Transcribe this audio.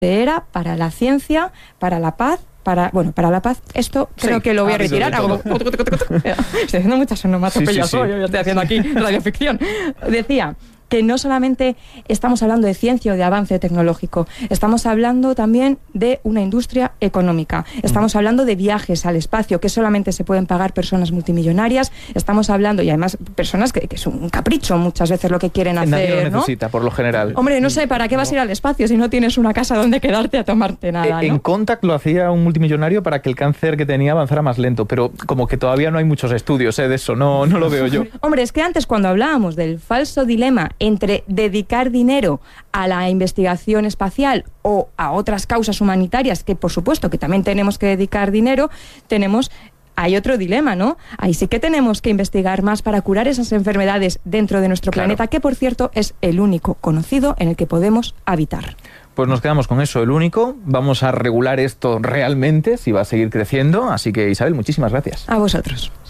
era para la ciencia, para la paz, para la paz, esto creo que lo voy a retirar. Estoy haciendo muchas onomatopeyas hoy, yo estoy haciendo aquí radioficción. Decía que no solamente estamos hablando de ciencia o de avance tecnológico, estamos hablando también de una industria económica, estamos hablando de viajes al espacio que solamente se pueden pagar personas multimillonarias, estamos hablando, y además personas que es un capricho muchas veces lo que quieren hacer, nadie lo necesita, por lo general. Hombre, no sé, ¿para qué vas a ir al espacio si no tienes una casa donde quedarte a tomarte nada? En Contact lo hacía un multimillonario para que el cáncer que tenía avanzara más lento, pero como que todavía no hay muchos estudios de eso, no lo veo yo. Hombre, es que antes cuando hablábamos del falso dilema entre dedicar dinero a la investigación espacial o a otras causas humanitarias, que por supuesto que también tenemos que dedicar dinero, hay otro dilema, ¿no? Ahí sí que tenemos que investigar más para curar esas enfermedades dentro de nuestro planeta, que por cierto es el único conocido en el que podemos habitar. Pues nos quedamos con eso, el único. Vamos a regular esto realmente, si va a seguir creciendo. Así que, Isabel, muchísimas gracias. A vosotros.